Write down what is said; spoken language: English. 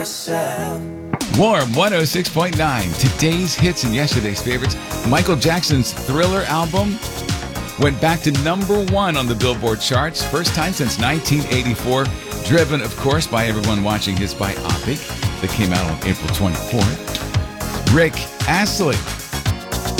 Warm 106.9. Today's hits and yesterday's favorites. Michael Jackson's Thriller album went back to #1 on the Billboard charts. First time since 1984. Driven, of course, by everyone watching his biopic that came out on April 24th. Rick Astley